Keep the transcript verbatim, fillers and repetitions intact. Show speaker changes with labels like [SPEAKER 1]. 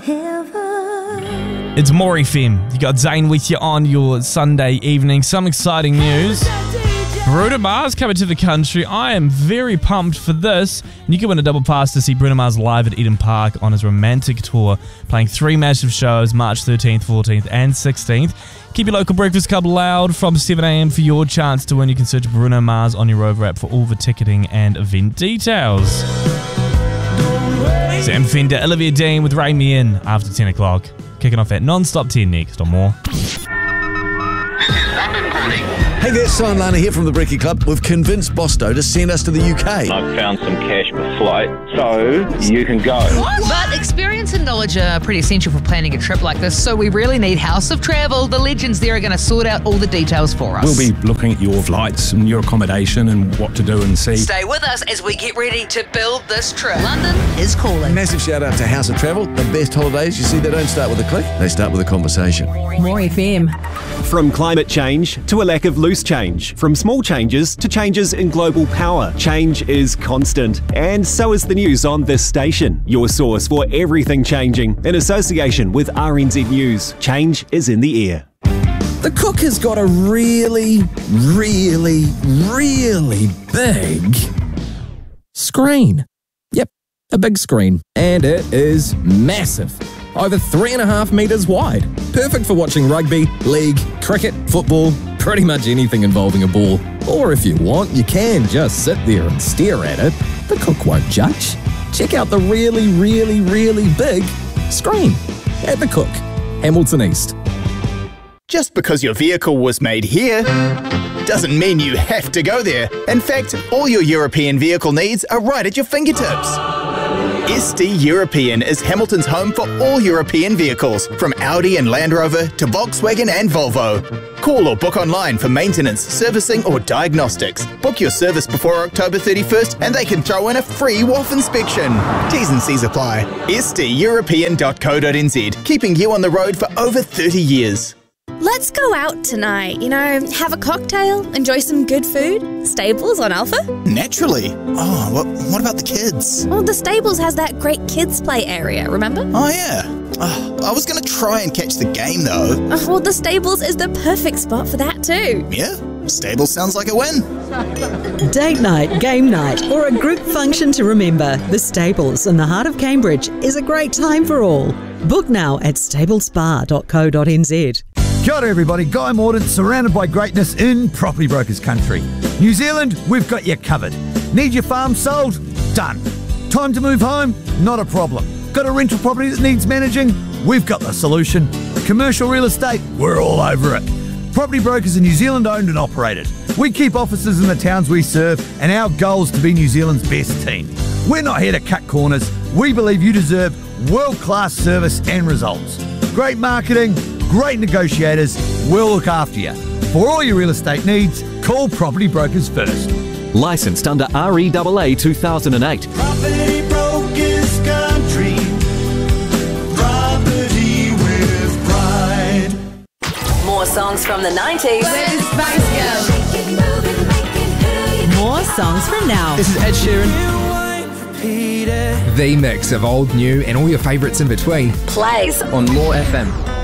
[SPEAKER 1] It's More F M. You got Zane with you on your Sunday evening. Some exciting news. Bruno Mars coming to the country. I am very pumped for this. And you can win a double pass to see Bruno Mars live at Eden Park on his romantic tour, playing three massive shows, March thirteenth, fourteenth and sixteenth. Keep your local Breakfast Club loud from seven a.m. for your chance to win. You can search Bruno Mars on your Rover app for all the ticketing and event details. Sam Fender, Olivia Dean with Rain Me In after ten o'clock. Kicking off at Non-Stop ten next or more.
[SPEAKER 2] Hey there, Simon Lana here from the Brekkie Club. We've convinced Bosto to send us to the U K.
[SPEAKER 3] I've found some cash per flight, so you can go.
[SPEAKER 4] But experience and knowledge are pretty essential for planning a trip like this, so we really need House of Travel. The legends there are going to sort out all the details for us.
[SPEAKER 5] We'll be looking at your flights and your accommodation and what to do and see.
[SPEAKER 4] Stay with us as we get ready to build this trip. London is calling.
[SPEAKER 2] Massive shout out to House of Travel. The best holidays, you see, they don't start with a click, they start with a conversation.
[SPEAKER 6] More F M.
[SPEAKER 7] From climate change to a lack of loose change, from small changes to changes in global power, change is constant. And so is the news on this station, your source for everything changing. In association with R N Z News, change is in the air.
[SPEAKER 8] The Cook has got a really, really, really big screen. Yep, a big screen. And it is massive. Over three and a half metres wide. Perfect for watching rugby, league, cricket, football, pretty much anything involving a ball. Or if you want, you can just sit there and stare at it. The Cook won't judge. Check out the really, really, really big screen at The Cook, Hamilton East.
[SPEAKER 9] Just because your vehicle was made here doesn't mean you have to go there. In fact, all your European vehicle needs are right at your fingertips. S D European is Hamilton's home for all European vehicles, from Audi and Land Rover to Volkswagen and Volvo. Call or book online for maintenance, servicing or diagnostics. Book your service before October thirty-first and they can throw in a free W A F inspection. T's and C's apply. S D European dot co dot n z, keeping you on the road for over thirty years.
[SPEAKER 10] Let's go out tonight, you know, have a cocktail, enjoy some good food. Stables on Alpha?
[SPEAKER 9] Naturally. Oh, what, what about the kids?
[SPEAKER 10] Well, the Stables has that great kids play area, remember?
[SPEAKER 9] Oh, yeah. Oh, I was going to try and catch the game, though.
[SPEAKER 10] Oh, well, the Stables is the perfect spot for that, too.
[SPEAKER 9] Yeah, Stables sounds like a win.
[SPEAKER 6] Date night, game night, or a group function to remember. The Stables in the heart of Cambridge is a great time for all. Book now at stables bar dot co dot n z.
[SPEAKER 11] Kia ora everybody, Guy Mordaunt, surrounded by greatness in Property Brokers country. New Zealand, we've got you covered. Need your farm sold? Done. Time to move home? Not a problem. Got a rental property that needs managing? We've got the solution. Commercial real estate? We're all over it. Property Brokers are New Zealand owned and operated. We keep offices in the towns we serve, and our goal is to be New Zealand's best team. We're not here to cut corners. We believe you deserve world-class service and results. Great marketing, great negotiators, we'll look after you. For all your real estate needs, call Property Brokers first.
[SPEAKER 7] Licensed under R E A A two thousand eight.
[SPEAKER 12] Property Brokers Country. Property with pride.
[SPEAKER 13] More songs from the nineties.
[SPEAKER 14] Where does Spice go?
[SPEAKER 6] More songs from now.
[SPEAKER 15] This is Ed Sheeran. The mix of old, new, and all your favourites in between.
[SPEAKER 13] Plays
[SPEAKER 15] on More F M.